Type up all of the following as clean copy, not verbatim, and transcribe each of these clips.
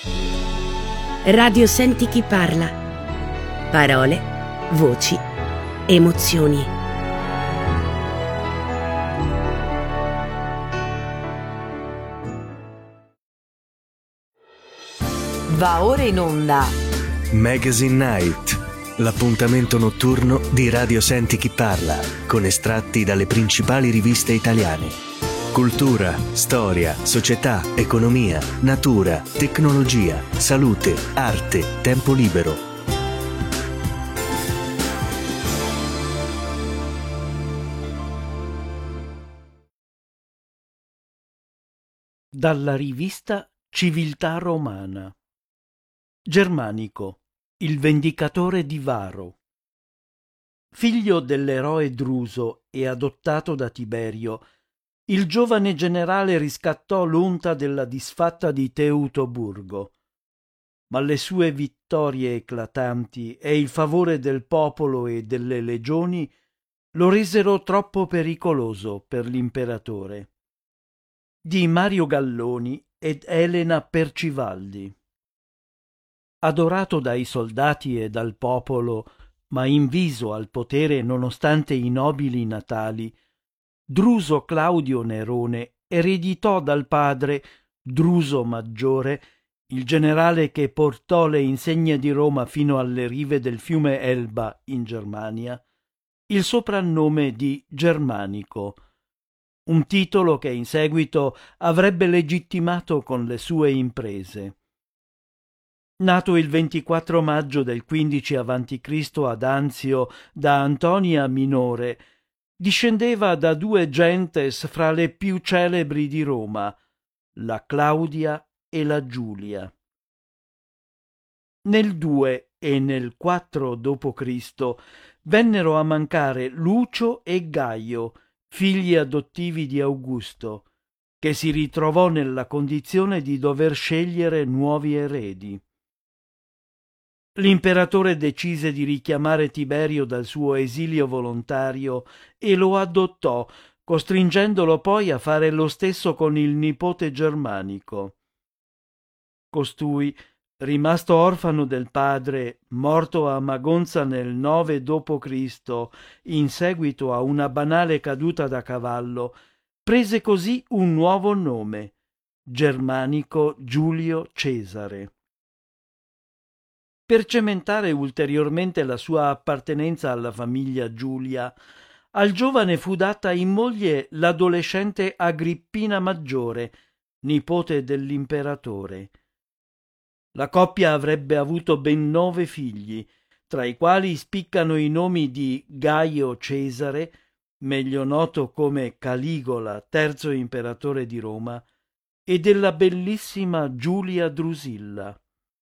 Radio Senti chi parla. Parole, voci, emozioni. Va ora in onda Magazine Night, l'appuntamento notturno di Radio Senti chi parla, con estratti dalle principali riviste italiane. Cultura, storia, società, economia, natura, tecnologia, salute, arte, tempo libero. Dalla rivista Civiltà Romana. Germanico, il vendicatore di Varo. Figlio dell'eroe Druso e adottato da Tiberio, il giovane generale riscattò l'onta della disfatta di Teutoburgo, ma le sue vittorie eclatanti e il favore del popolo e delle legioni lo resero troppo pericoloso per l'imperatore. Di Mario Galloni ed Elena Percivaldi. Adorato dai soldati e dal popolo, ma inviso al potere nonostante i nobili natali, Druso Claudio Nerone ereditò dal padre Druso Maggiore, il generale che portò le insegne di Roma fino alle rive del fiume Elba in Germania, il soprannome di Germanico, un titolo che in seguito avrebbe legittimato con le sue imprese. Nato il 24 maggio del 15 a.C. ad Anzio da Antonia Minore, discendeva da due gentes fra le più celebri di Roma, la Claudia e la Giulia. Nel 2 e nel 4 d.C. vennero a mancare Lucio e Gaio, figli adottivi di Augusto, che si ritrovò nella condizione di dover scegliere nuovi eredi. L'imperatore decise di richiamare Tiberio dal suo esilio volontario e lo adottò, costringendolo poi a fare lo stesso con il nipote Germanico. Costui, rimasto orfano del padre, morto a Magonza nel 9 d.C. in seguito a una banale caduta da cavallo, prese così un nuovo nome, Germanico Giulio Cesare. Per cementare ulteriormente la sua appartenenza alla famiglia Giulia, al giovane fu data in moglie l'adolescente Agrippina Maggiore, nipote dell'imperatore. La coppia avrebbe avuto ben 9 figli, tra i quali spiccano i nomi di Gaio Cesare, meglio noto come Caligola, terzo imperatore di Roma, e della bellissima Giulia Drusilla.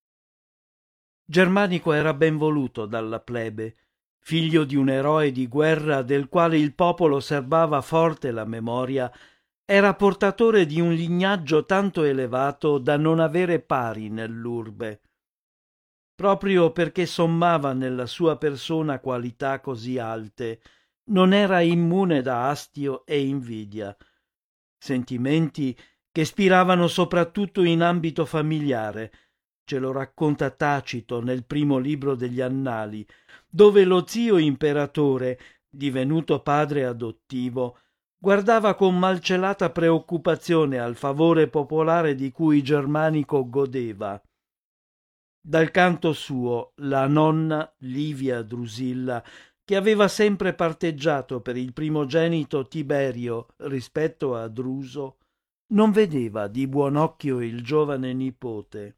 Germanico era ben voluto dalla plebe, figlio di un eroe di guerra del quale il popolo serbava forte la memoria. Era portatore di un lignaggio tanto elevato da non avere pari nell'urbe. Proprio perché sommava nella sua persona qualità così alte, non era immune da astio e invidia, sentimenti che spiravano soprattutto in ambito familiare. Ce lo racconta Tacito nel primo libro degli Annali, dove lo zio imperatore, divenuto padre adottivo, guardava con malcelata preoccupazione al favore popolare di cui Germanico godeva. Dal canto suo, la nonna Livia Drusilla, che aveva sempre parteggiato per il primogenito Tiberio rispetto a Druso, non vedeva di buon occhio il giovane nipote.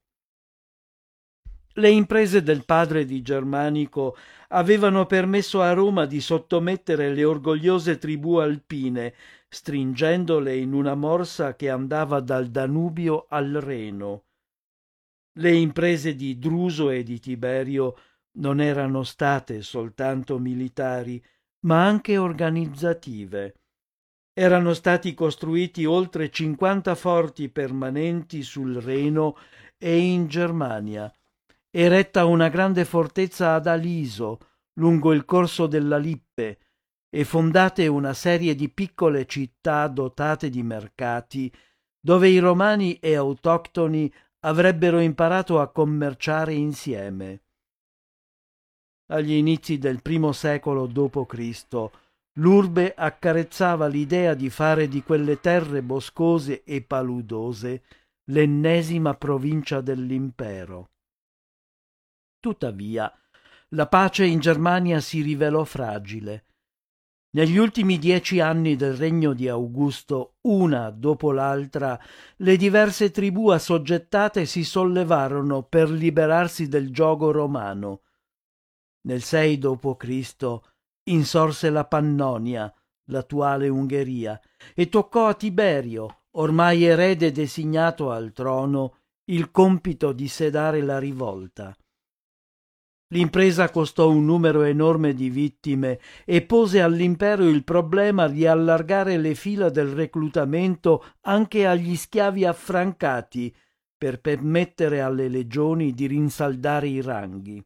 Le imprese del padre di Germanico avevano permesso a Roma di sottomettere le orgogliose tribù alpine, stringendole in una morsa che andava dal Danubio al Reno. Le imprese di Druso e di Tiberio non erano state soltanto militari, ma anche organizzative. Erano stati costruiti oltre 50 forti permanenti sul Reno e in Germania, eretta una grande fortezza ad Aliso, lungo il corso della Lippe, e fondate una serie di piccole città dotate di mercati, dove i romani e autoctoni avrebbero imparato a commerciare insieme. Agli inizi del I secolo d.C., l'urbe accarezzava l'idea di fare di quelle terre boscose e paludose l'ennesima provincia dell'impero. Tuttavia, la pace in Germania si rivelò fragile. Negli ultimi 10 anni del regno di Augusto, una dopo l'altra, le diverse tribù assoggettate si sollevarono per liberarsi del giogo romano. Nel 6 d.C. insorse la Pannonia, l'attuale Ungheria, e toccò a Tiberio, ormai erede designato al trono, il compito di sedare la rivolta. L'impresa costò un numero enorme di vittime e pose all'impero il problema di allargare le fila del reclutamento anche agli schiavi affrancati per permettere alle legioni di rinsaldare i ranghi.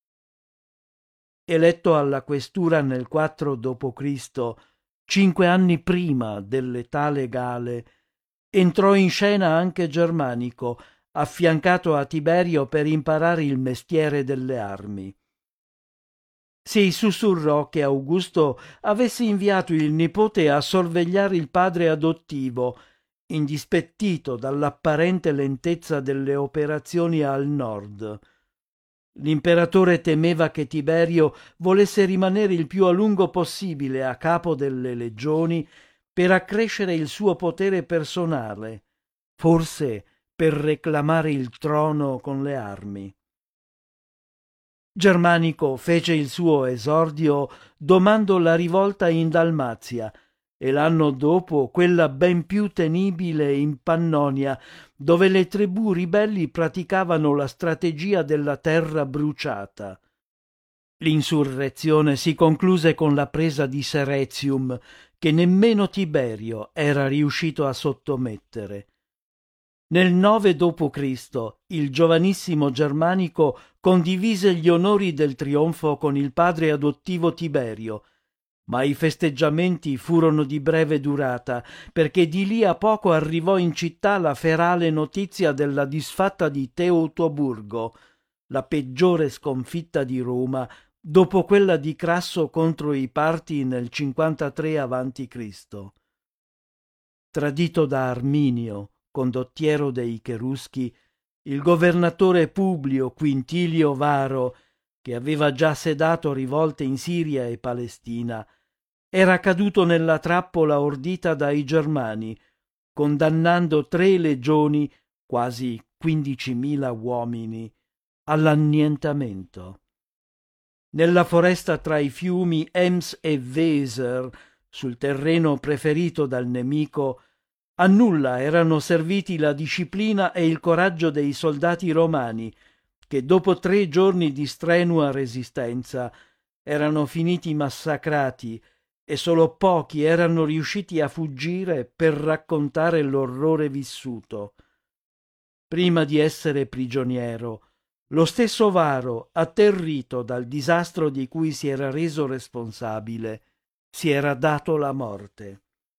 Eletto alla questura nel 4 d.C., 5 anni prima dell'età legale, entrò in scena anche Germanico, affiancato a Tiberio per imparare il mestiere delle armi. Si sussurrò che Augusto avesse inviato il nipote a sorvegliare il padre adottivo, indispettito dall'apparente lentezza delle operazioni al nord. L'imperatore temeva che Tiberio volesse rimanere il più a lungo possibile a capo delle legioni per accrescere il suo potere personale, forse per reclamare il trono con le armi. Germanico fece il suo esordio domando la rivolta in Dalmazia e l'anno dopo quella ben più tenibile in Pannonia, dove le tribù ribelli praticavano la strategia della terra bruciata. L'insurrezione si concluse con la presa di Seretium, che nemmeno Tiberio era riuscito a sottomettere. Nel 9 d.C. il giovanissimo Germanico condivise gli onori del trionfo con il padre adottivo Tiberio, ma i festeggiamenti furono di breve durata, perché di lì a poco arrivò in città la ferale notizia della disfatta di Teutoburgo, la peggiore sconfitta di Roma dopo quella di Crasso contro i Parti nel 53 a.C. Tradito da Arminio, condottiero dei Cheruschi, il governatore Publio Quintilio Varo, che aveva già sedato rivolte in Siria e Palestina, era caduto nella trappola ordita dai Germani, condannando 3 legioni, quasi 15.000 uomini, all'annientamento. Nella foresta tra i fiumi Ems e Weser, sul terreno preferito dal nemico, a nulla erano serviti la disciplina e il coraggio dei soldati romani, che dopo 3 giorni di strenua resistenza erano finiti massacrati e solo pochi erano riusciti a fuggire per raccontare l'orrore vissuto. Prima di essere prigioniero, lo stesso Varo, atterrito dal disastro di cui si era reso responsabile, si era dato la morte.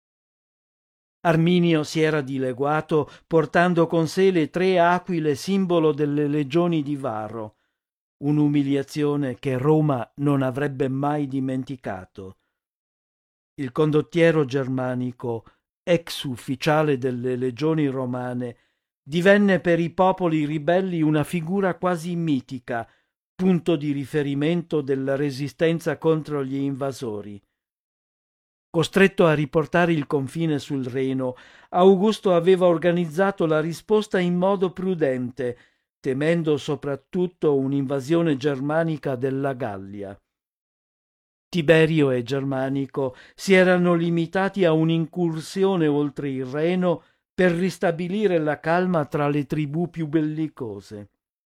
Arminio si era dileguato portando con sé le 3 aquile simbolo delle legioni di Varo, un'umiliazione che Roma non avrebbe mai dimenticato. Il condottiero Germanico, ex ufficiale delle legioni romane, divenne per i popoli ribelli una figura quasi mitica, punto di riferimento della resistenza contro gli invasori. Costretto a riportare il confine sul Reno, Augusto aveva organizzato la risposta in modo prudente, temendo soprattutto un'invasione germanica della Gallia. Tiberio e Germanico si erano limitati a un'incursione oltre il Reno per ristabilire la calma tra le tribù più bellicose.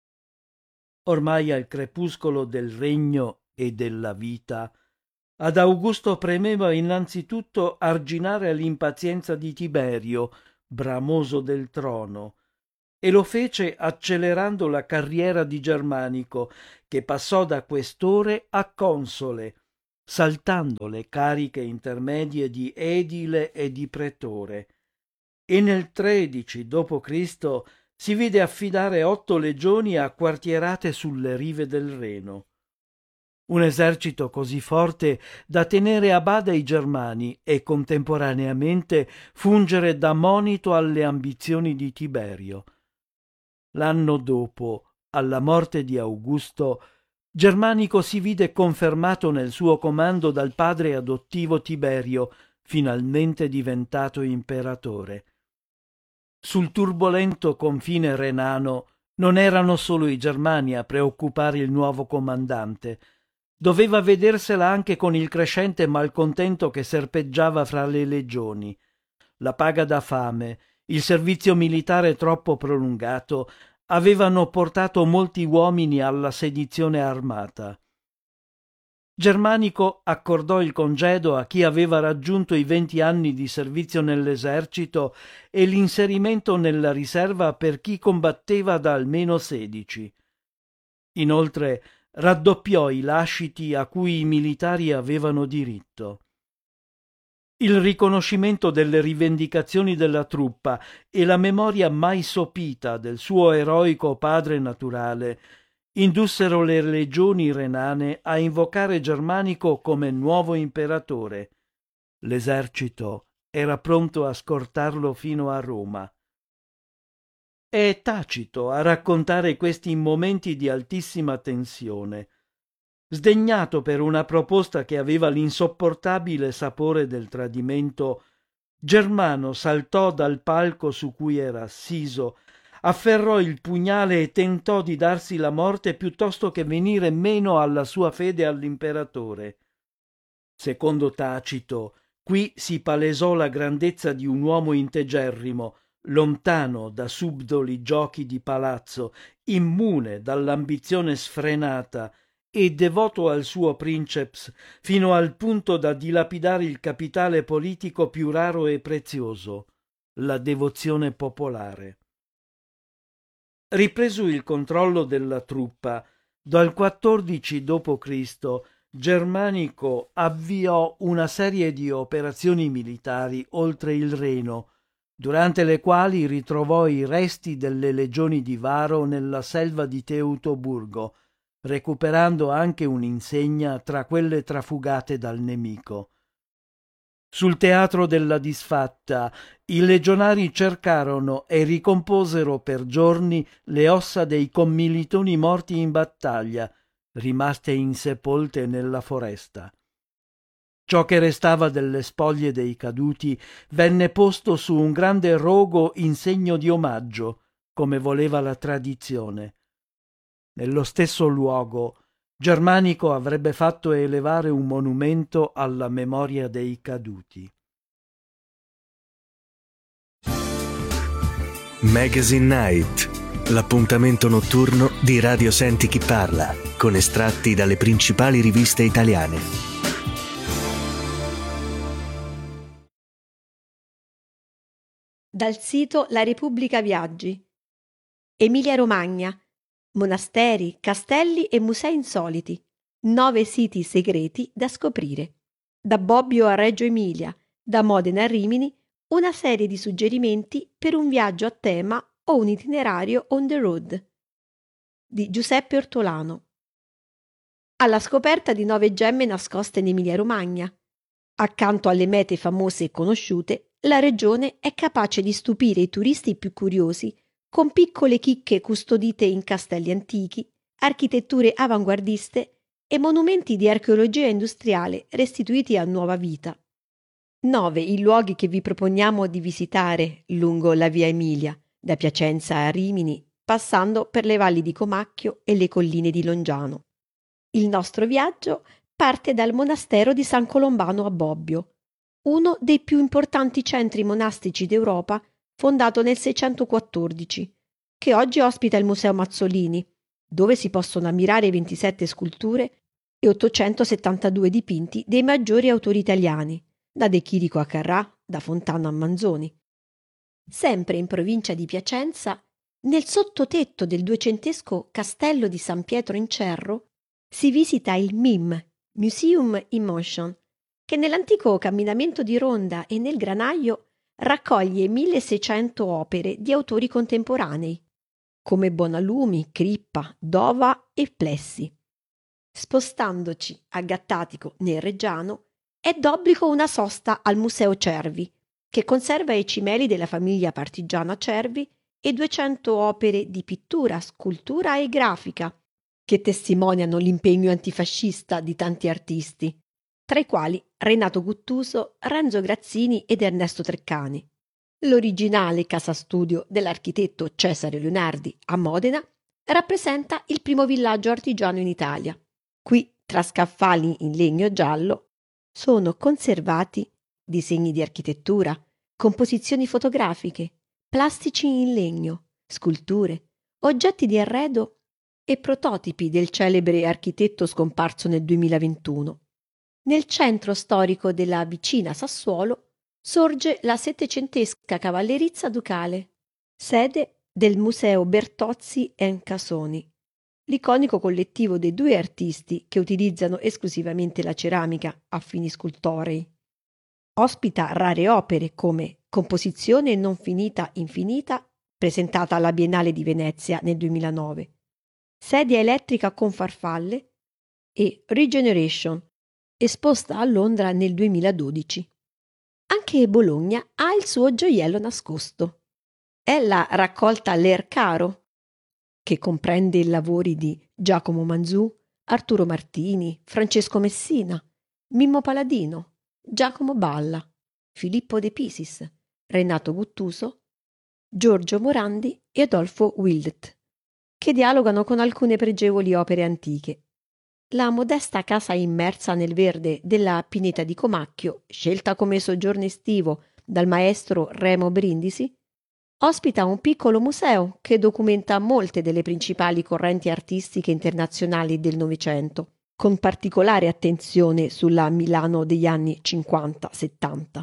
Ormai al crepuscolo del regno e della vita, ad Augusto premeva innanzitutto arginare l'impazienza di Tiberio, bramoso del trono, e lo fece accelerando la carriera di Germanico, che passò da questore a console, saltando le cariche intermedie di edile e di pretore, e nel 13 d.C. si vide affidare 8 legioni acquartierate sulle rive del Reno. Un esercito così forte da tenere a bada i Germani e contemporaneamente fungere da monito alle ambizioni di Tiberio. L'anno dopo, alla morte di Augusto, Germanico si vide confermato nel suo comando dal padre adottivo Tiberio, finalmente diventato imperatore. Sul turbolento confine renano non erano solo i Germani a preoccupare il nuovo comandante. Doveva vedersela anche con il crescente malcontento che serpeggiava fra le legioni. La paga da fame, il servizio militare troppo prolungato avevano portato molti uomini alla sedizione armata. Germanico accordò il congedo a chi aveva raggiunto i 20 anni di servizio nell'esercito e l'inserimento nella riserva per chi combatteva da almeno 16. Inoltre raddoppiò i lasciti a cui i militari avevano diritto. Il riconoscimento delle rivendicazioni della truppa e la memoria mai sopita del suo eroico padre naturale indussero le legioni renane a invocare Germanico come nuovo imperatore. L'esercito era pronto a scortarlo fino a Roma. È Tacito a raccontare questi momenti di altissima tensione. Sdegnato per una proposta che aveva l'insopportabile sapore del tradimento, Germano saltò dal palco su cui era assiso, afferrò il pugnale e tentò di darsi la morte piuttosto che venire meno alla sua fede all'imperatore. Secondo Tacito, qui si palesò la grandezza di un uomo integerrimo, lontano da subdoli giochi di palazzo, immune dall'ambizione sfrenata e devoto al suo princeps fino al punto da dilapidare il capitale politico più raro e prezioso, la devozione popolare. Ripreso il controllo della truppa, dal 14 d.C. Germanico avviò una serie di operazioni militari oltre il Reno, durante le quali ritrovò i resti delle legioni di Varo nella selva di Teutoburgo, recuperando anche un'insegna tra quelle trafugate dal nemico. Sul teatro della disfatta i legionari cercarono e ricomposero per giorni le ossa dei commilitoni morti in battaglia, rimaste insepolte nella foresta. Ciò che restava delle spoglie dei caduti venne posto su un grande rogo in segno di omaggio, come voleva la tradizione. Nello stesso luogo, Germanico avrebbe fatto elevare un monumento alla memoria dei caduti. Magazine Night, l'appuntamento notturno di Radio Senti Chi Parla, con estratti dalle principali riviste italiane. Dal sito La Repubblica Viaggi. Emilia-Romagna. Monasteri, castelli e musei insoliti. 9 siti segreti da scoprire. Da Bobbio a Reggio Emilia, da Modena a Rimini, una serie di suggerimenti per un viaggio a tema o un itinerario on the road. Di Giuseppe Ortolano. Alla scoperta di 9 gemme nascoste in Emilia-Romagna. Accanto alle mete famose e conosciute, la regione è capace di stupire i turisti più curiosi con piccole chicche custodite in castelli antichi, architetture avanguardiste e monumenti di archeologia industriale restituiti a nuova vita. 9 i luoghi che vi proponiamo di visitare lungo la via Emilia, da Piacenza a Rimini, passando per le valli di Comacchio e le colline di Longiano. Il nostro viaggio parte dal monastero di San Colombano a Bobbio, uno dei più importanti centri monastici d'Europa, fondato nel 614, che oggi ospita il Museo Mazzolini, dove si possono ammirare 27 sculture e 872 dipinti dei maggiori autori italiani, da De Chirico a Carrà, da Fontana a Manzoni. Sempre in provincia di Piacenza, nel sottotetto del duecentesco castello di San Pietro in Cerro, si visita il MIM, Museum in Motion, che nell'antico camminamento di Ronda e nel granaio raccoglie 1600 opere di autori contemporanei, come Bonalumi, Crippa, Dova e Plessi. Spostandoci a Gattatico nel Reggiano, è d'obbligo una sosta al Museo Cervi, che conserva i cimeli della famiglia partigiana Cervi e 200 opere di pittura, scultura e grafica, che testimoniano l'impegno antifascista di tanti artisti, tra i quali Renato Guttuso, Renzo Grazzini ed Ernesto Treccani. L'originale casa studio dell'architetto Cesare Leonardi a Modena rappresenta il primo villaggio artigiano in Italia. Qui, tra scaffali in legno giallo, sono conservati disegni di architettura, composizioni fotografiche, plastici in legno, sculture, oggetti di arredo e prototipi del celebre architetto scomparso nel 2021. Nel centro storico della vicina Sassuolo sorge la settecentesca cavallerizza ducale, sede del Museo Bertozzi Casoni, l'iconico collettivo dei due artisti che utilizzano esclusivamente la ceramica a fini scultorei. Ospita rare opere come Composizione non finita infinita, presentata alla Biennale di Venezia nel 2009, Sedia elettrica con farfalle e Regeneration, esposta a Londra nel 2012. Anche Bologna ha il suo gioiello nascosto. È la raccolta Lercaro, che comprende i lavori di Giacomo Manzù, Arturo Martini, Francesco Messina, Mimmo Paladino, Giacomo Balla, Filippo De Pisis, Renato Guttuso, Giorgio Morandi e Adolfo Wildet, che dialogano con alcune pregevoli opere antiche. La modesta casa immersa nel verde della Pineta di Comacchio, scelta come soggiorno estivo dal maestro Remo Brindisi, ospita un piccolo museo che documenta molte delle principali correnti artistiche internazionali del Novecento, con particolare attenzione sulla Milano degli anni 50-70.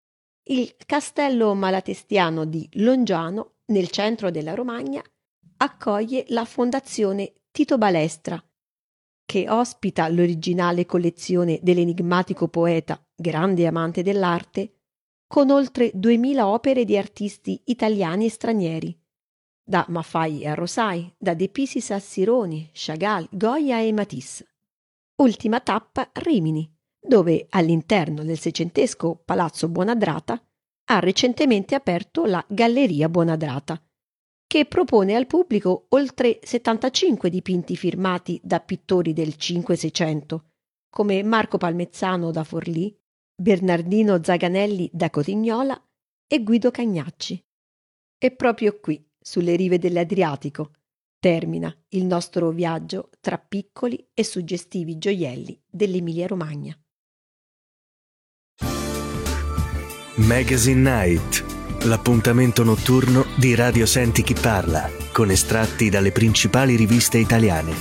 Il castello malatestiano di Longiano, nel centro della Romagna, accoglie la Fondazione Tito Balestra, che ospita l'originale collezione dell'enigmatico poeta, grande amante dell'arte, con oltre 2000 opere di artisti italiani e stranieri, da Maffei a Rosai, da De Pisis a Sironi, Chagall, Goya e Matisse. Ultima tappa Rimini, dove all'interno del seicentesco Palazzo Buonadrata ha recentemente aperto la Galleria Buonadrata, che propone al pubblico oltre 75 dipinti firmati da pittori del 5-600, come Marco Palmezzano da Forlì, Bernardino Zaganelli da Cotignola e Guido Cagnacci. E proprio qui, sulle rive dell'Adriatico, termina il nostro viaggio tra piccoli e suggestivi gioielli dell'Emilia-Romagna. Magazine Night, l'appuntamento notturno di Radio Senti Chi Parla, con estratti dalle principali riviste italiane.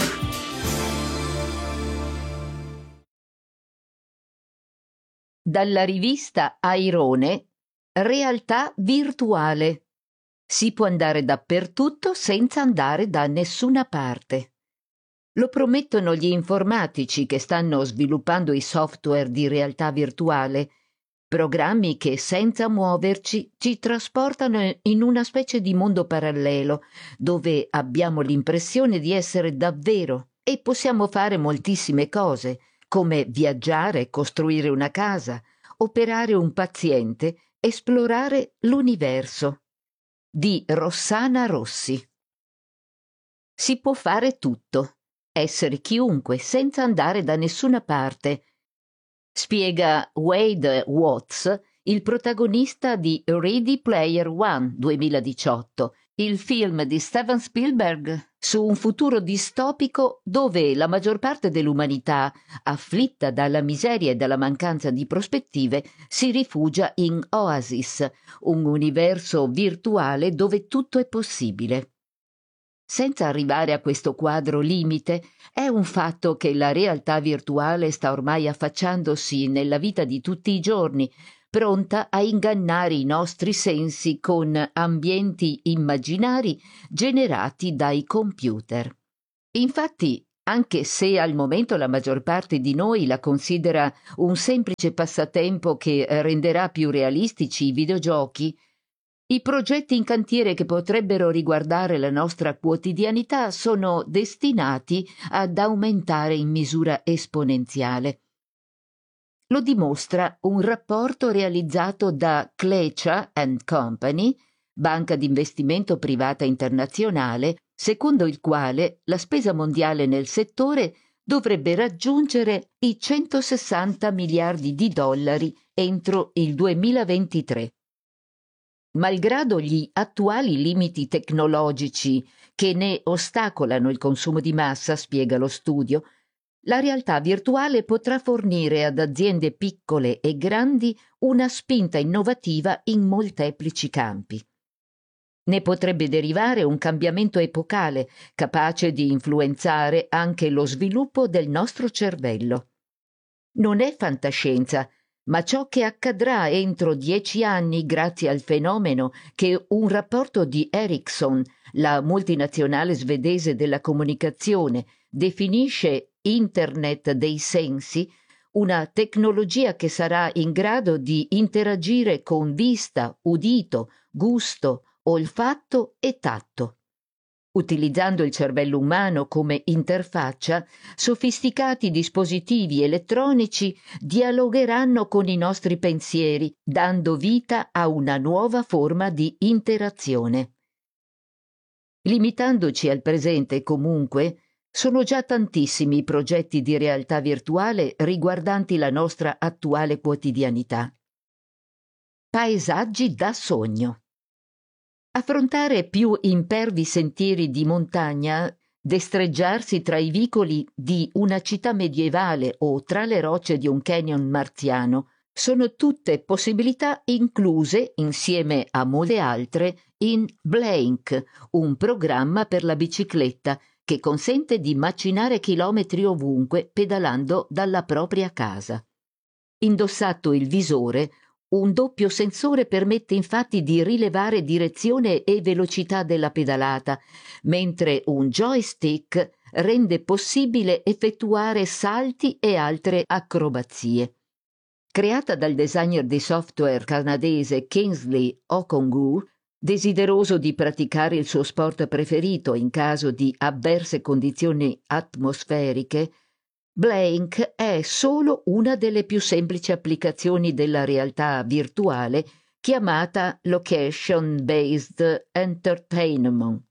Dalla rivista Airone, Realtà virtuale. Si può andare dappertutto senza andare da nessuna parte. Lo promettono gli informatici che stanno sviluppando i software di realtà virtuale, programmi che senza muoverci ci trasportano in una specie di mondo parallelo, dove abbiamo l'impressione di essere davvero e possiamo fare moltissime cose, come viaggiare, costruire una casa, operare un paziente, esplorare l'universo. Di Rossana Rossi. Si può fare tutto, essere chiunque senza andare da nessuna parte, spiega Wade Watts, il protagonista di Ready Player One 2018, il film di Steven Spielberg su un futuro distopico dove la maggior parte dell'umanità, afflitta dalla miseria e dalla mancanza di prospettive, si rifugia in Oasis, un universo virtuale dove tutto è possibile. Senza arrivare a questo quadro limite, è un fatto che la realtà virtuale sta ormai affacciandosi nella vita di tutti i giorni, pronta a ingannare i nostri sensi con ambienti immaginari generati dai computer. Infatti, anche se al momento la maggior parte di noi la considera un semplice passatempo che renderà più realistici i videogiochi, I progetti in cantiere che potrebbero riguardare la nostra quotidianità sono destinati ad aumentare in misura esponenziale. Lo dimostra un rapporto realizzato da Klecha & Company, banca di investimento privata internazionale, secondo il quale la spesa mondiale nel settore dovrebbe raggiungere i 160 miliardi di dollari entro il 2023. Malgrado gli attuali limiti tecnologici che ne ostacolano il consumo di massa, spiega lo studio, la realtà virtuale potrà fornire ad aziende piccole e grandi una spinta innovativa in molteplici campi. Ne potrebbe derivare un cambiamento epocale, capace di influenzare anche lo sviluppo del nostro cervello. Non è fantascienza, ma ciò che accadrà entro 10 anni grazie al fenomeno che un rapporto di Ericsson, la multinazionale svedese della comunicazione, definisce Internet dei sensi, una tecnologia che sarà in grado di interagire con vista, udito, gusto, olfatto e tatto. Utilizzando il cervello umano come interfaccia, sofisticati dispositivi elettronici dialogheranno con i nostri pensieri, dando vita a una nuova forma di interazione. Limitandoci al presente, comunque, sono già tantissimi i progetti di realtà virtuale riguardanti la nostra attuale quotidianità. Paesaggi da sogno. Affrontare più impervi sentieri di montagna, destreggiarsi tra i vicoli di una città medievale o tra le rocce di un canyon marziano, sono tutte possibilità incluse, insieme a molte altre, in Blank, un programma per la bicicletta che consente di macinare chilometri ovunque pedalando dalla propria casa. Indossato il visore, un doppio sensore permette infatti di rilevare direzione e velocità della pedalata, mentre un joystick rende possibile effettuare salti e altre acrobazie. Creata dal designer di software canadese Kingsley Okongwu, desideroso di praticare il suo sport preferito in caso di avverse condizioni atmosferiche, Blank è solo una delle più semplici applicazioni della realtà virtuale chiamata Location Based Entertainment,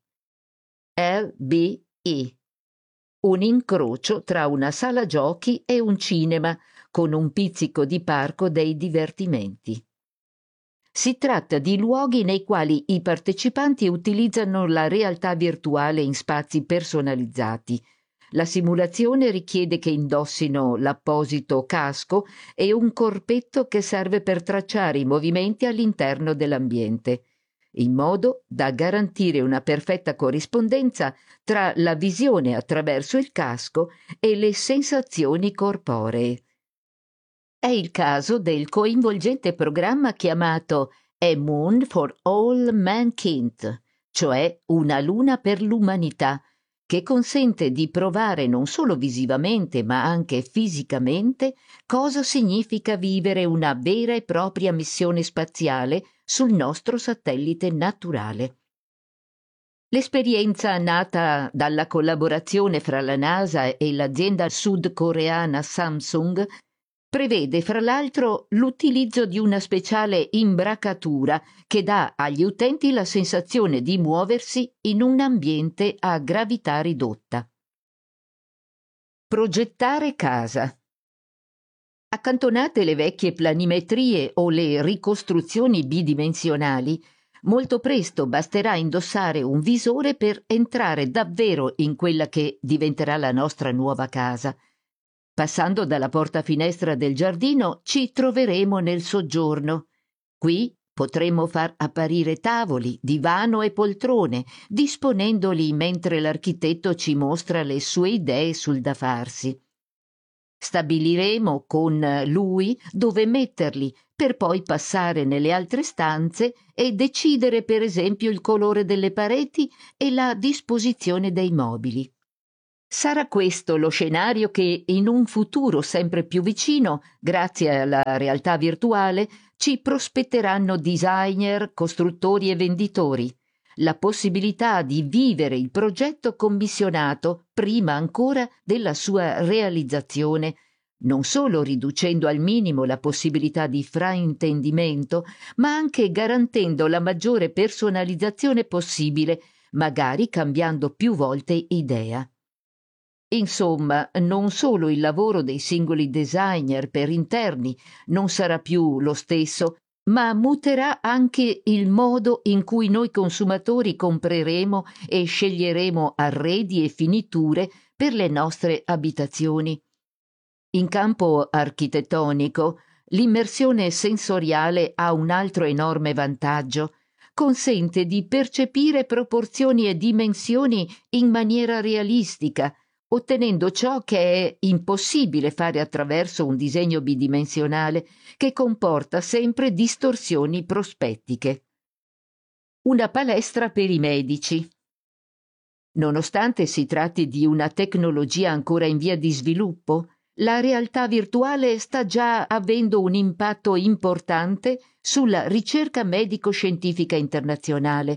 LBE, un incrocio tra una sala giochi e un cinema con un pizzico di parco dei divertimenti. Si tratta di luoghi nei quali i partecipanti utilizzano la realtà virtuale in spazi personalizzati. La simulazione richiede che indossino l'apposito casco e un corpetto che serve per tracciare i movimenti all'interno dell'ambiente, in modo da garantire una perfetta corrispondenza tra la visione attraverso il casco e le sensazioni corporee. È il caso del coinvolgente programma chiamato A Moon for All Mankind, cioè una luna per l'umanità, che consente di provare non solo visivamente ma anche fisicamente cosa significa vivere una vera e propria missione spaziale sul nostro satellite naturale. L'esperienza nata dalla collaborazione fra la NASA e l'azienda sudcoreana Samsung prevede fra l'altro l'utilizzo di una speciale imbracatura che dà agli utenti la sensazione di muoversi in un ambiente a gravità ridotta. Progettare casa. Accantonate le vecchie planimetrie o le ricostruzioni bidimensionali, molto presto basterà indossare un visore per entrare davvero in quella che diventerà la nostra nuova casa. Passando dalla porta-finestra del giardino ci troveremo nel soggiorno. Qui potremo far apparire tavoli, divano e poltrone, disponendoli mentre l'architetto ci mostra le sue idee sul da farsi. Stabiliremo con lui dove metterli, per poi passare nelle altre stanze e decidere per esempio il colore delle pareti e la disposizione dei mobili. Sarà questo lo scenario che in un futuro sempre più vicino, grazie alla realtà virtuale, ci prospetteranno designer, costruttori e venditori, la possibilità di vivere il progetto commissionato prima ancora della sua realizzazione, non solo riducendo al minimo la possibilità di fraintendimento, ma anche garantendo la maggiore personalizzazione possibile, magari cambiando più volte idea. Insomma, non solo il lavoro dei singoli designer per interni non sarà più lo stesso, ma muterà anche il modo in cui noi consumatori compreremo e sceglieremo arredi e finiture per le nostre abitazioni. In campo architettonico, l'immersione sensoriale ha un altro enorme vantaggio. Consente di percepire proporzioni e dimensioni in maniera realistica, ottenendo ciò che è impossibile fare attraverso un disegno bidimensionale che comporta sempre distorsioni prospettiche. Una palestra per i medici. Nonostante si tratti di una tecnologia ancora in via di sviluppo, la realtà virtuale sta già avendo un impatto importante sulla ricerca medico-scientifica internazionale.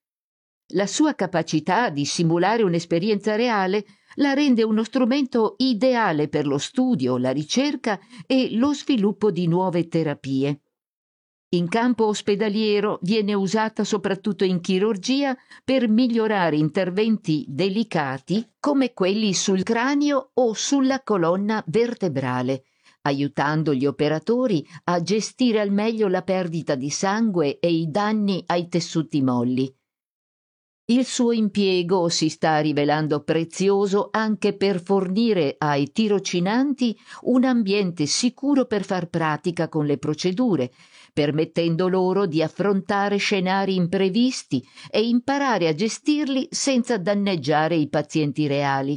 La sua capacità di simulare un'esperienza reale la rende uno strumento ideale per lo studio, la ricerca e lo sviluppo di nuove terapie. In campo ospedaliero viene usata soprattutto in chirurgia per migliorare interventi delicati come quelli sul cranio o sulla colonna vertebrale, aiutando gli operatori a gestire al meglio la perdita di sangue e i danni ai tessuti molli. Il suo impiego si sta rivelando prezioso anche per fornire ai tirocinanti un ambiente sicuro per far pratica con le procedure, permettendo loro di affrontare scenari imprevisti e imparare a gestirli senza danneggiare i pazienti reali.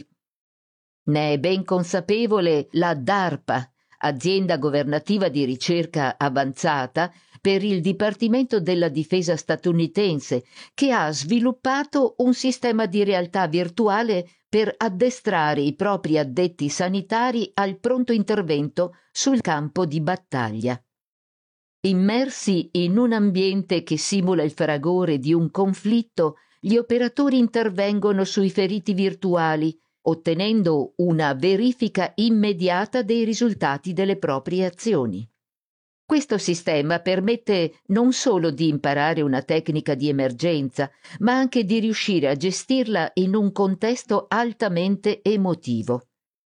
Ne è ben consapevole la DARPA, azienda governativa di ricerca avanzata per il Dipartimento della Difesa statunitense, che ha sviluppato un sistema di realtà virtuale per addestrare i propri addetti sanitari al pronto intervento sul campo di battaglia. Immersi in un ambiente che simula il fragore di un conflitto, gli operatori intervengono sui feriti virtuali, ottenendo una verifica immediata dei risultati delle proprie azioni. Questo sistema permette non solo di imparare una tecnica di emergenza, ma anche di riuscire a gestirla in un contesto altamente emotivo.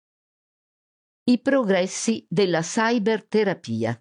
I progressi della cyberterapia.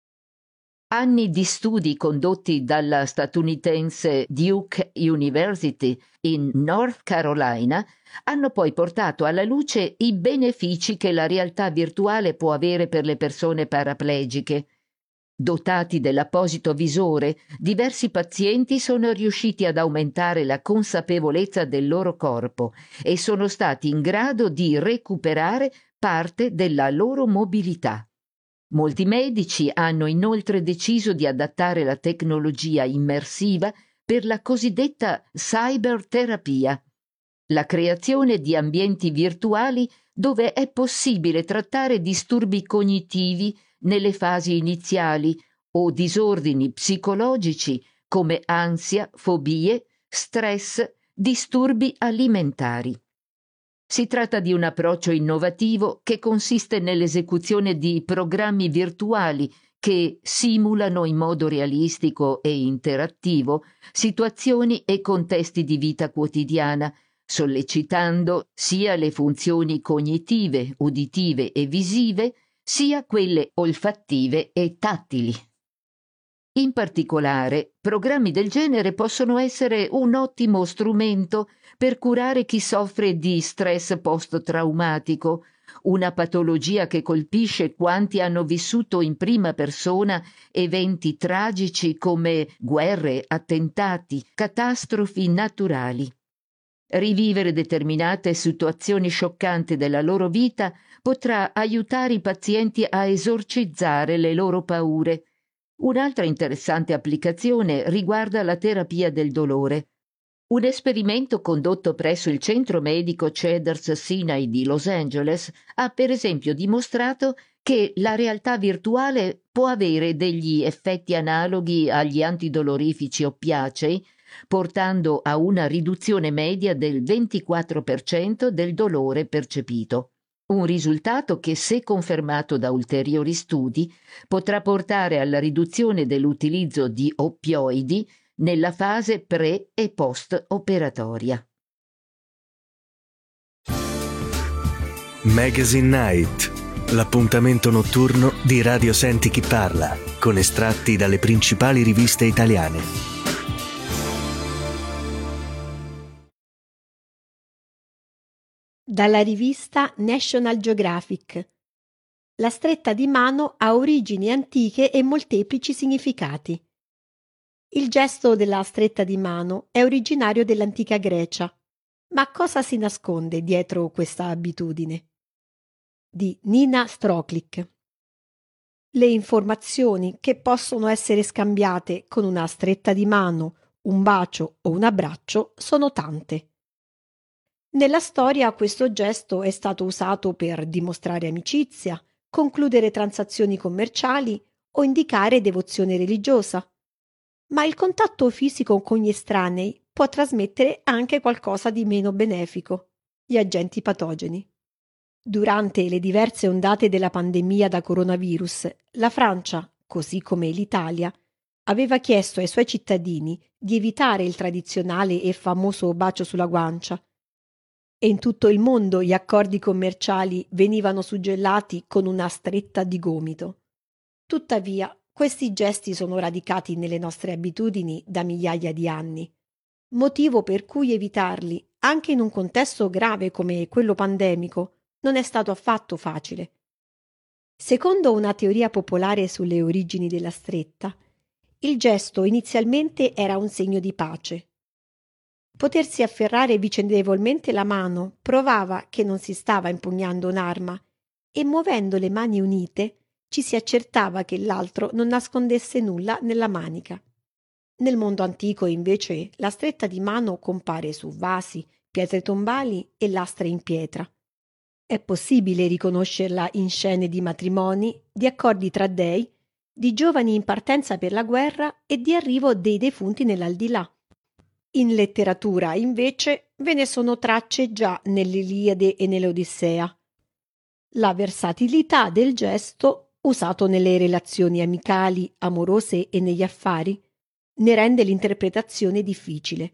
Anni di studi condotti dalla statunitense Duke University in North Carolina hanno poi portato alla luce i benefici che la realtà virtuale può avere per le persone paraplegiche. Dotati dell'apposito visore, diversi pazienti sono riusciti ad aumentare la consapevolezza del loro corpo e sono stati in grado di recuperare parte della loro mobilità. Molti medici hanno inoltre deciso di adattare la tecnologia immersiva per la cosiddetta cyberterapia, la creazione di ambienti virtuali dove è possibile trattare disturbi cognitivi nelle fasi iniziali o disordini psicologici come ansia, fobie, stress, disturbi alimentari. Si tratta di un approccio innovativo che consiste nell'esecuzione di programmi virtuali che simulano in modo realistico e interattivo situazioni e contesti di vita quotidiana, sollecitando sia le funzioni cognitive, uditive e visive, sia quelle olfattive e tattili. In particolare, programmi del genere possono essere un ottimo strumento per curare chi soffre di stress post-traumatico, una patologia che colpisce quanti hanno vissuto in prima persona eventi tragici come guerre, attentati, catastrofi naturali. Rivivere determinate situazioni scioccanti della loro vita potrà aiutare i pazienti a esorcizzare le loro paure. Un'altra interessante applicazione riguarda la terapia del dolore. Un esperimento condotto presso il centro medico Cedars-Sinai di Los Angeles ha per esempio dimostrato che la realtà virtuale può avere degli effetti analoghi agli antidolorifici oppiacei, portando a una riduzione media del 24% del dolore percepito. Un risultato che, se confermato da ulteriori studi, potrà portare alla riduzione dell'utilizzo di oppioidi nella fase pre- e post-operatoria. Magazine Night, l'appuntamento notturno di Radio Senti Chi Parla, con estratti dalle principali riviste italiane. Dalla rivista National Geographic. La stretta di mano ha origini antiche e molteplici significati. Il gesto della stretta di mano è originario dell'antica Grecia. Ma cosa si nasconde dietro questa abitudine? Di Nina Stroklik. Le informazioni che possono essere scambiate con una stretta di mano, un bacio o un abbraccio sono tante. Nella storia questo gesto è stato usato per dimostrare amicizia, concludere transazioni commerciali o indicare devozione religiosa. Ma il contatto fisico con gli estranei può trasmettere anche qualcosa di meno benefico: gli agenti patogeni. Durante le diverse ondate della pandemia da coronavirus, la Francia, così come l'Italia, aveva chiesto ai suoi cittadini di evitare il tradizionale e famoso bacio sulla guancia. E in tutto il mondo gli accordi commerciali venivano suggellati con una stretta di gomito. Tuttavia, questi gesti sono radicati nelle nostre abitudini da migliaia di anni, motivo per cui evitarli, anche in un contesto grave come quello pandemico, non è stato affatto facile. Secondo una teoria popolare sulle origini della stretta, il gesto inizialmente era un segno di pace. Potersi afferrare vicendevolmente la mano provava che non si stava impugnando un'arma e, muovendo le mani unite, ci si accertava che l'altro non nascondesse nulla nella manica. Nel mondo antico, invece, la stretta di mano compare su vasi, pietre tombali e lastre in pietra. È possibile riconoscerla in scene di matrimoni, di accordi tra dei, di giovani in partenza per la guerra e di arrivo dei defunti nell'aldilà. In letteratura, invece, ve ne sono tracce già nell'Iliade e nell'Odissea. La versatilità del gesto, usato nelle relazioni amicali, amorose e negli affari, ne rende l'interpretazione difficile.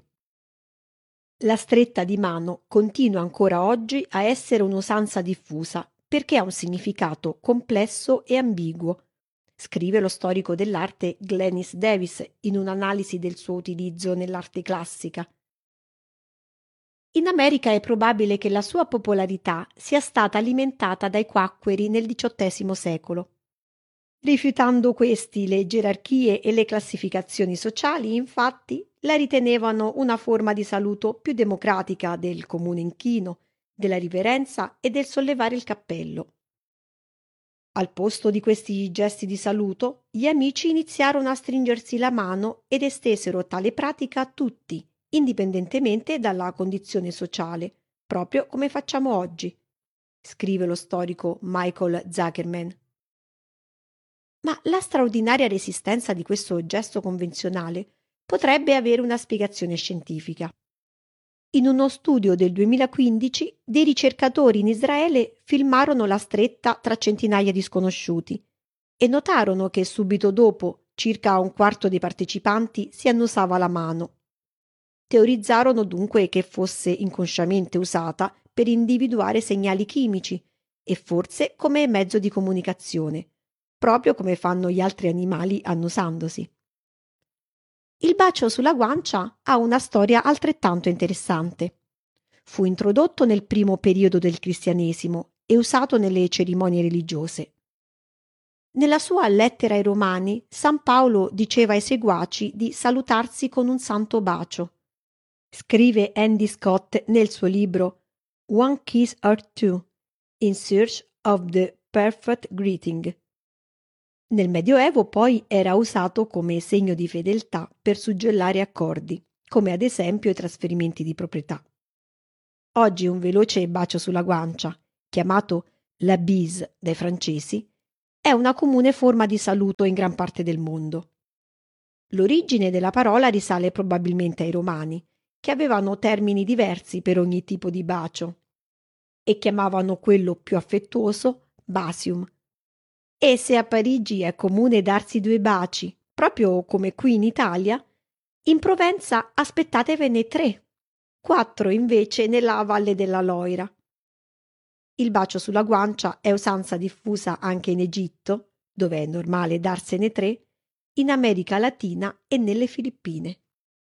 La stretta di mano continua ancora oggi a essere un'usanza diffusa perché ha un significato complesso e ambiguo, scrive lo storico dell'arte Glenys Davis in un'analisi del suo utilizzo nell'arte classica. In America è probabile che la sua popolarità sia stata alimentata dai quacqueri nel XVIII secolo. Rifiutando questi le gerarchie e le classificazioni sociali, infatti, la ritenevano una forma di saluto più democratica del comune inchino, della riverenza e del sollevare il cappello. Al posto di questi gesti di saluto, gli amici iniziarono a stringersi la mano ed estesero tale pratica a tutti, indipendentemente dalla condizione sociale, proprio come facciamo oggi, scrive lo storico Michael Zuckerman. Ma la straordinaria resistenza di questo gesto convenzionale potrebbe avere una spiegazione scientifica. In uno studio del 2015, dei ricercatori in Israele filmarono la stretta tra centinaia di sconosciuti e notarono che subito dopo circa un quarto dei partecipanti si annusava la mano. Teorizzarono dunque che fosse inconsciamente usata per individuare segnali chimici e forse come mezzo di comunicazione, proprio come fanno gli altri animali annusandosi. Il bacio sulla guancia ha una storia altrettanto interessante. Fu introdotto nel primo periodo del cristianesimo e usato nelle cerimonie religiose. Nella sua lettera ai Romani, San Paolo diceva ai seguaci di salutarsi con un santo bacio. Scrive Andy Scott nel suo libro One Kiss or Two, In Search of the Perfect Greeting. Nel Medioevo poi era usato come segno di fedeltà per suggellare accordi, come ad esempio i trasferimenti di proprietà. Oggi un veloce bacio sulla guancia, chiamato la bise dai francesi, è una comune forma di saluto in gran parte del mondo. L'origine della parola risale probabilmente ai Romani, che avevano termini diversi per ogni tipo di bacio e chiamavano quello più affettuoso basium. E se a Parigi è comune darsi 2 baci, proprio come qui in Italia, in Provenza aspettatevene 3, 4 invece nella Valle della Loira. Il bacio sulla guancia è usanza diffusa anche in Egitto, dove è normale darsene 3, in America Latina e nelle Filippine.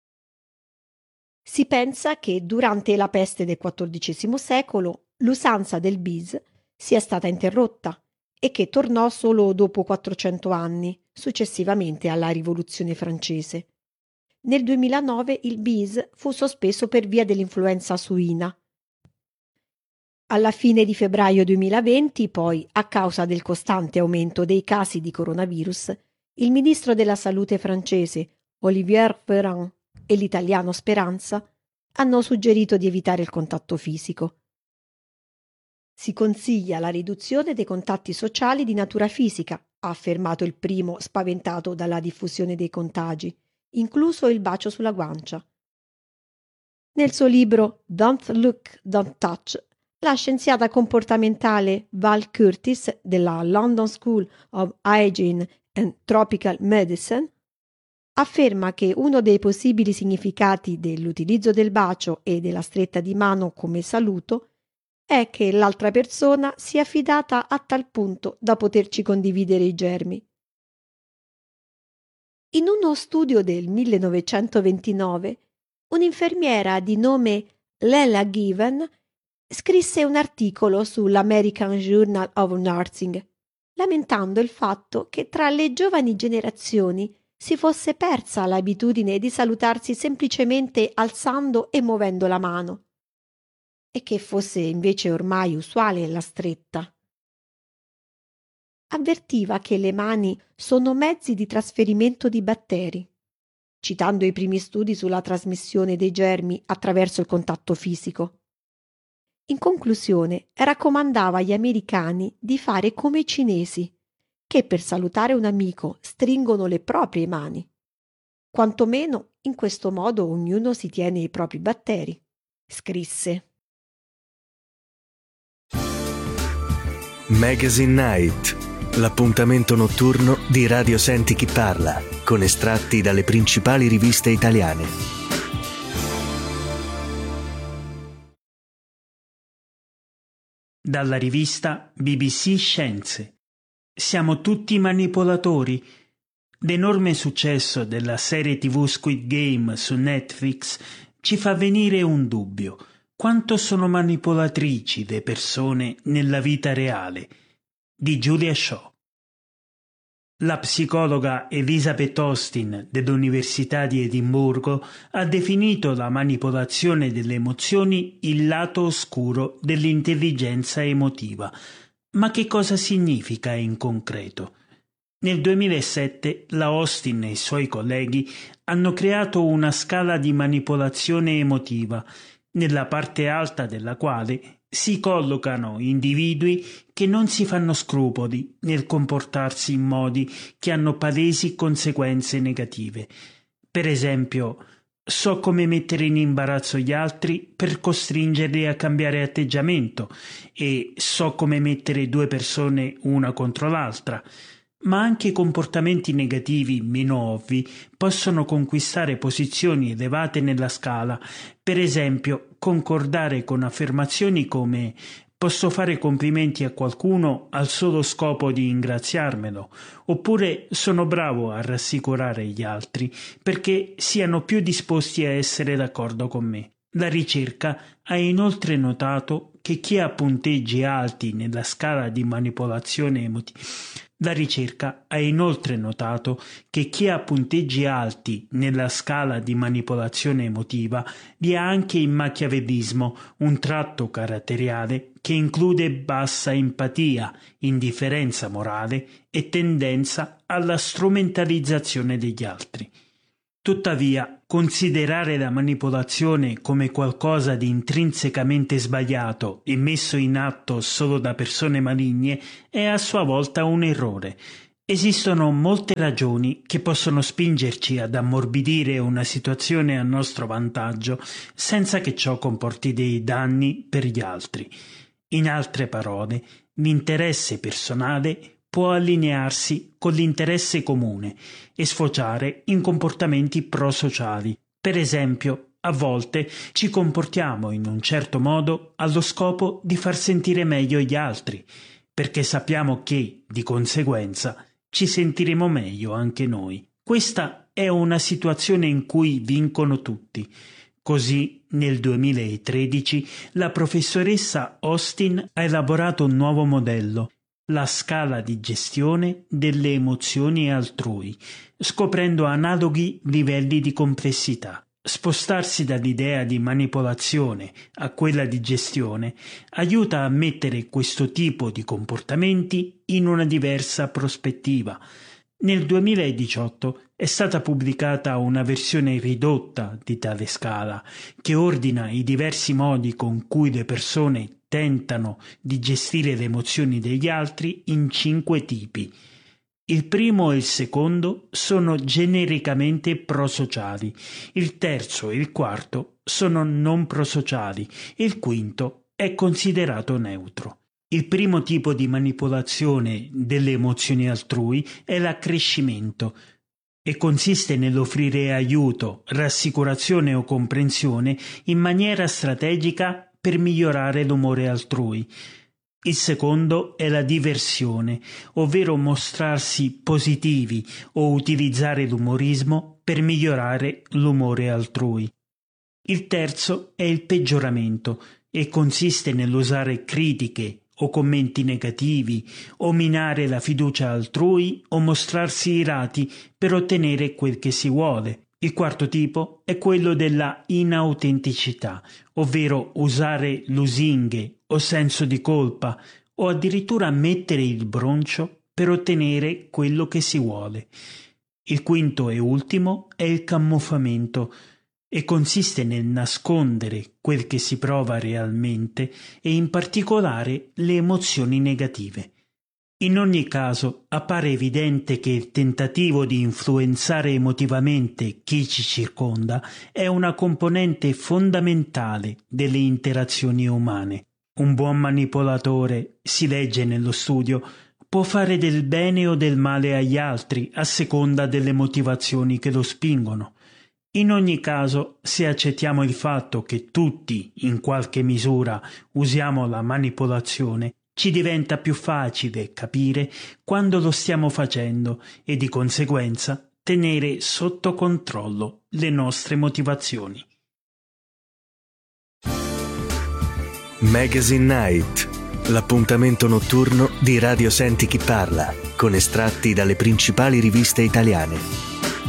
Si pensa che durante la peste del XIV secolo l'usanza del bis sia stata interrotta e che tornò solo dopo 400 anni, successivamente alla Rivoluzione francese. Nel 2009 il bis fu sospeso per via dell'influenza suina. Alla fine di febbraio 2020, poi, a causa del costante aumento dei casi di coronavirus, il ministro della Salute francese, Olivier Véran, e l'italiano Speranza hanno suggerito di evitare il contatto fisico. Si consiglia la riduzione dei contatti sociali di natura fisica, ha affermato il primo spaventato dalla diffusione dei contagi, incluso il bacio sulla guancia. Nel suo libro Don't Look, Don't Touch, la scienziata comportamentale Val Curtis della London School of Hygiene and Tropical Medicine afferma che uno dei possibili significati dell'utilizzo del bacio e della stretta di mano come saluto è che l'altra persona sia fidata a tal punto da poterci condividere i germi. In uno studio del 1929, un'infermiera di nome Lela Given scrisse un articolo sull'American Journal of Nursing, lamentando il fatto che tra le giovani generazioni si fosse persa l'abitudine di salutarsi semplicemente alzando e muovendo la mano, e che fosse invece ormai usuale la stretta. Avvertiva che le mani sono mezzi di trasferimento di batteri, citando i primi studi sulla trasmissione dei germi attraverso il contatto fisico. In conclusione, raccomandava agli americani di fare come i cinesi, che per salutare un amico stringono le proprie mani. Quantomeno in questo modo ognuno si tiene i propri batteri, scrisse. Magazine Night, l'appuntamento notturno di Radio Senti Chi Parla, con estratti dalle principali riviste italiane. Dalla rivista BBC Scienze. Siamo tutti manipolatori. L'enorme successo della serie TV Squid Game su Netflix ci fa venire un dubbio. Quanto sono manipolatrici le persone nella vita reale? Di Julia Shaw. La psicologa Elizabeth Austin dell'Università di Edimburgo ha definito la manipolazione delle emozioni il lato oscuro dell'intelligenza emotiva. Ma che cosa significa in concreto? Nel 2007 la Austin e i suoi colleghi hanno creato una scala di manipolazione emotiva, nella parte alta della quale si collocano individui che non si fanno scrupoli nel comportarsi in modi che hanno palesi conseguenze negative. Per esempio, so come mettere in imbarazzo gli altri per costringerli a cambiare atteggiamento e so come mettere 2 persone una contro l'altra. Ma anche comportamenti negativi meno ovvi possono conquistare posizioni elevate nella scala. Per esempio, concordare con affermazioni come «posso fare complimenti a qualcuno al solo scopo di ingraziarmelo», oppure «sono bravo a rassicurare gli altri perché siano più disposti a essere d'accordo con me». La ricerca ha inoltre notato che chi ha punteggi alti nella scala di manipolazione emotiva vi ha anche il machiavellismo, un tratto caratteriale che include bassa empatia, indifferenza morale e tendenza alla strumentalizzazione degli altri. Tuttavia, considerare la manipolazione come qualcosa di intrinsecamente sbagliato e messo in atto solo da persone maligne è a sua volta un errore. Esistono molte ragioni che possono spingerci ad ammorbidire una situazione a nostro vantaggio senza che ciò comporti dei danni per gli altri. In altre parole, l'interesse personale può allinearsi con l'interesse comune e sfociare in comportamenti prosociali. Per esempio, a volte ci comportiamo in un certo modo allo scopo di far sentire meglio gli altri, perché sappiamo che, di conseguenza, ci sentiremo meglio anche noi. Questa è una situazione in cui vincono tutti. Così, nel 2013, la professoressa Austin ha elaborato un nuovo modello, la scala di gestione delle emozioni altrui, scoprendo analoghi livelli di complessità. Spostarsi dall'idea di manipolazione a quella di gestione aiuta a mettere questo tipo di comportamenti in una diversa prospettiva. Nel 2018 è stata pubblicata una versione ridotta di tale scala, che ordina i diversi modi con cui le persone tentano di gestire le emozioni degli altri in 5 tipi. Il primo e il secondo sono genericamente prosociali, il terzo e il quarto sono non prosociali e il quinto è considerato neutro. Il primo tipo di manipolazione delle emozioni altrui è l'accrescimento e consiste nell'offrire aiuto, rassicurazione o comprensione in maniera strategica per migliorare l'umore altrui. Il secondo è la diversione, ovvero mostrarsi positivi o utilizzare l'umorismo per migliorare l'umore altrui. Il terzo è il peggioramento e consiste nell'usare critiche o commenti negativi, o minare la fiducia altrui o mostrarsi irati per ottenere quel che si vuole. Il quarto tipo è quello della inautenticità, ovvero usare lusinghe o senso di colpa o addirittura mettere il broncio per ottenere quello che si vuole. Il quinto e ultimo è il camuffamento e consiste nel nascondere quel che si prova realmente e in particolare le emozioni negative. In ogni caso appare evidente che il tentativo di influenzare emotivamente chi ci circonda è una componente fondamentale delle interazioni umane. Un buon manipolatore, si legge nello studio, può fare del bene o del male agli altri a seconda delle motivazioni che lo spingono. In ogni caso, se accettiamo il fatto che tutti, in qualche misura, usiamo la manipolazione, ci diventa più facile capire quando lo stiamo facendo e di conseguenza tenere sotto controllo le nostre motivazioni. Magazine Night, l'appuntamento notturno di Radio Senti Chi Parla, con estratti dalle principali riviste italiane.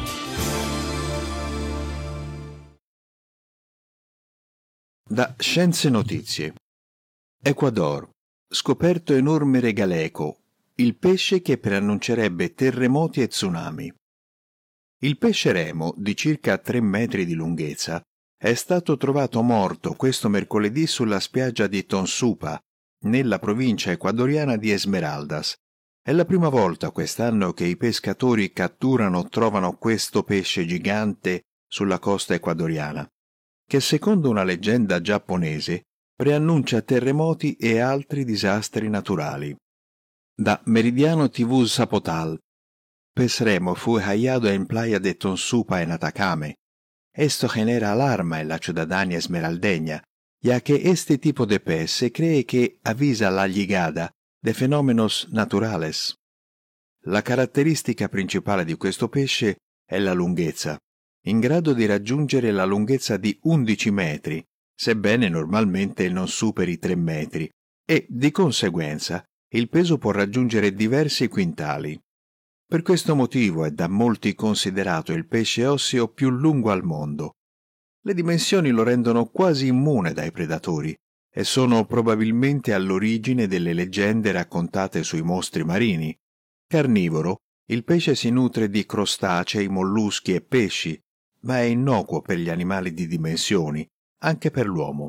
Da Scienze Notizie. Ecuador. Scoperto enorme regaleco, il pesce che preannuncerebbe terremoti e tsunami. Il pesce remo, di circa 3 metri di lunghezza, è stato trovato morto questo mercoledì sulla spiaggia di Tonsupa, nella provincia ecuadoriana di Esmeraldas. È la prima volta quest'anno che i pescatori catturano o trovano questo pesce gigante sulla costa ecuadoriana, che secondo una leggenda giapponese preannuncia terremoti e altri disastri naturali. Da Meridiano TV Zapotal. Pez remo fue hallado en playa de Tonsupa en Atacame. Esto genera alarma en la ciudadanía esmeraldeña, ya que este tipo de pez se cree que avisa la llegada de fenómenos naturales. La caratteristica principale di questo pesce è la lunghezza, in grado di raggiungere la lunghezza di 11 metri, sebbene normalmente non superi 3 metri, e, di conseguenza, il peso può raggiungere diversi quintali. Per questo motivo è da molti considerato il pesce osseo più lungo al mondo. Le dimensioni lo rendono quasi immune dai predatori e sono probabilmente all'origine delle leggende raccontate sui mostri marini. Carnivoro, il pesce si nutre di crostacei, molluschi e pesci, ma è innocuo per gli animali di dimensioni, anche per l'uomo.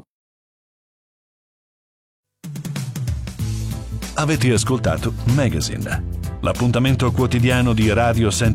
Avete ascoltato Magazine, l'appuntamento quotidiano di Radio Sentichi